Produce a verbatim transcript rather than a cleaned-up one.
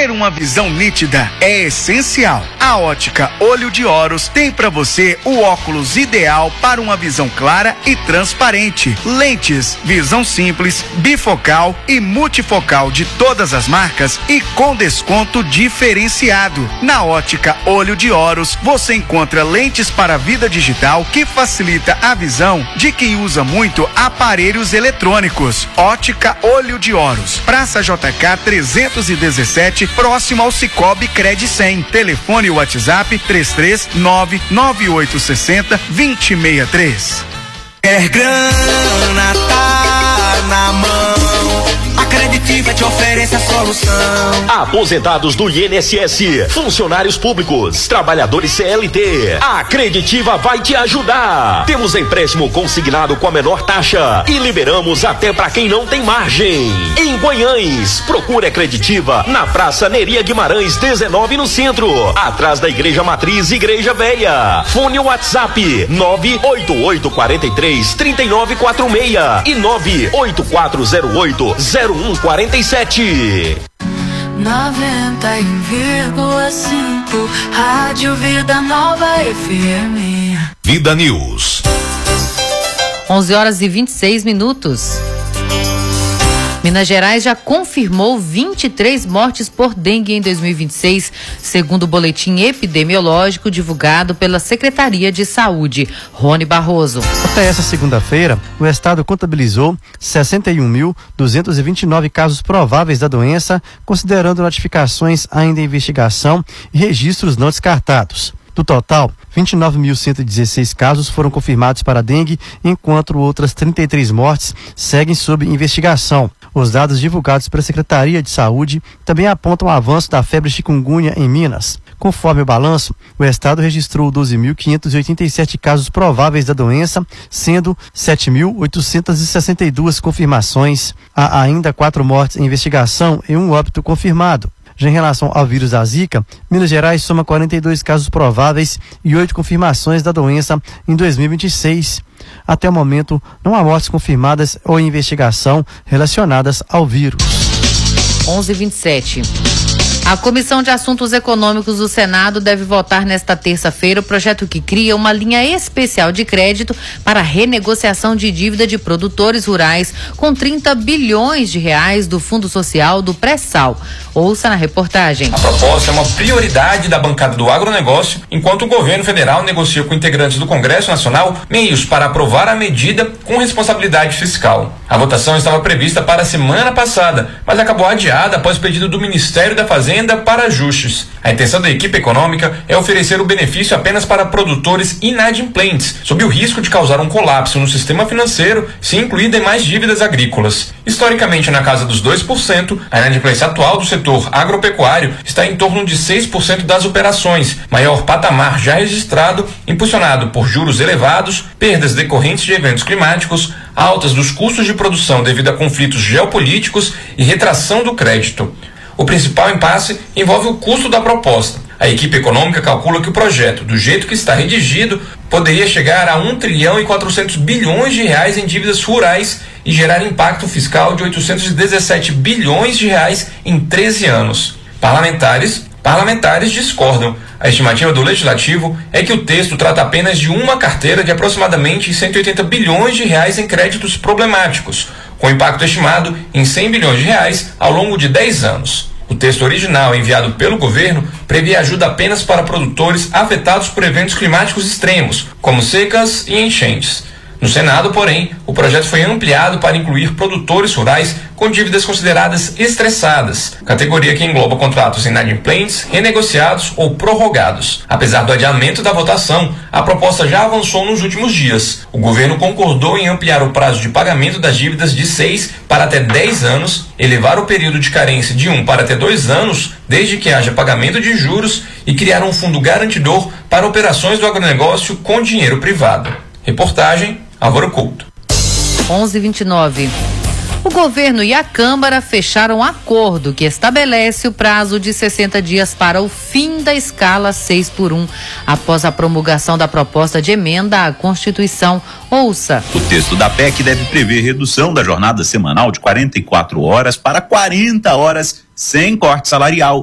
Ter uma visão nítida é essencial. A Ótica Olho de Horus tem para você o óculos ideal para uma visão clara e transparente. Lentes, visão simples, bifocal e multifocal de todas as marcas e com desconto diferenciado. Na Ótica Olho de Horus, você encontra lentes para a vida digital que facilita a visão de quem usa muito aparelhos eletrônicos. Ótica Olho de Horus, Praça J K trezentos e dezessete, próximo ao Cicobi Cred cem. Telefone e WhatsApp três três nove nove oito seis zero dois zero seis três. Quer grana, tá na mão. A Creditiva te oferece a solução. Aposentados do I N S S, funcionários públicos, trabalhadores C L T. A Creditiva vai te ajudar. Temos empréstimo consignado com a menor taxa e liberamos até para quem não tem margem. Em Guanhães, procure a Creditiva na Praça Neria Guimarães dezenove no centro, atrás da Igreja Matriz Igreja Velha. Fone WhatsApp nove oito oito quatro três três nove quatro seis e nove oito quatro zero oito zero um quatro sete. noventa e um vírgula cinco Rádio Vida Nova F M. Vida News. onze horas e vinte e seis minutos. Minas Gerais já confirmou vinte e três mortes por dengue em dois mil e vinte e seis, segundo o boletim epidemiológico divulgado pela Secretaria de Saúde. Rony Barroso. Até essa segunda-feira, o estado contabilizou sessenta e um mil duzentos e vinte e nove casos prováveis da doença, considerando notificações ainda em investigação e registros não descartados. Do total, vinte e nove mil cento e dezesseis casos foram confirmados para dengue, enquanto outras trinta e três mortes seguem sob investigação. Os dados divulgados pela Secretaria de Saúde também apontam o avanço da febre chikungunya em Minas. Conforme o balanço, o estado registrou doze mil quinhentos e oitenta e sete casos prováveis da doença, sendo sete mil oitocentos e sessenta e duas confirmações. Há ainda quatro mortes em investigação e um óbito confirmado. Já em relação ao vírus da Zika, Minas Gerais soma quarenta e dois casos prováveis e oito confirmações da doença em dois mil e vinte e seis. Até o momento, não há mortes confirmadas ou em investigação relacionadas ao vírus. onze e vinte e sete. A Comissão de Assuntos Econômicos do Senado deve votar nesta terça-feira o projeto que cria uma linha especial de crédito para renegociação de dívida de produtores rurais com trinta bilhões de reais do Fundo Social do Pré-Sal. Ouça na reportagem. A proposta é uma prioridade da bancada do agronegócio, enquanto o governo federal negocia com integrantes do Congresso Nacional meios para aprovar a medida com responsabilidade fiscal. A votação estava prevista para a semana passada, mas acabou adiada após pedido do Ministério da Fazenda para ajustes. A intenção da equipe econômica é oferecer o benefício apenas para produtores inadimplentes, sob o risco de causar um colapso no sistema financeiro se incluir demais dívidas agrícolas. Historicamente, na casa dos dois por cento, a inadimplência atual do setor agropecuário está em torno de seis por cento das operações, maior patamar já registrado, impulsionado por juros elevados, perdas decorrentes de eventos climáticos, altas dos custos de produção devido a conflitos geopolíticos e retração do crédito. O principal impasse envolve o custo da proposta. A equipe econômica calcula que o projeto, do jeito que está redigido, poderia chegar a um trilhão e quatrocentos bilhões de reais em dívidas rurais e gerar impacto fiscal de oitocentos e dezessete bilhões de reais em treze anos. Parlamentares, parlamentares discordam. A estimativa do Legislativo é que o texto trata apenas de uma carteira de aproximadamente cento e oitenta bilhões de reais em créditos problemáticos, com impacto estimado em cem bilhões de reais ao longo de dez anos. O texto original enviado pelo governo prevê ajuda apenas para produtores afetados por eventos climáticos extremos, como secas e enchentes. No Senado, porém, o projeto foi ampliado para incluir produtores rurais com dívidas consideradas estressadas, categoria que engloba contratos inadimplentes, renegociados ou prorrogados. Apesar do adiamento da votação, a proposta já avançou nos últimos dias. O governo concordou em ampliar o prazo de pagamento das dívidas de seis para até dez anos, elevar o período de carência de um para até dois anos, desde que haja pagamento de juros, e criar um fundo garantidor para operações do agronegócio com dinheiro privado. Reportagem Álvaro Couto. onze e vinte e nove. O governo e a Câmara fecharam um acordo que estabelece o prazo de sessenta dias para o fim da escala seis por um, após a promulgação da proposta de emenda à Constituição. Ouça. O texto da P E C deve prever redução da jornada semanal de quarenta e quatro horas para quarenta horas sem corte salarial.